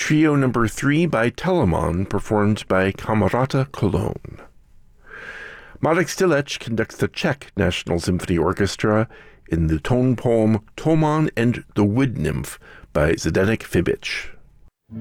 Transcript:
Trio number 3 by Telemon, performed by Kamerata Cologne. Marek Stilec conducts the Czech National Symphony Orchestra in the tone poem Tomon and the Wood Nymph by Zdeněk Fibič.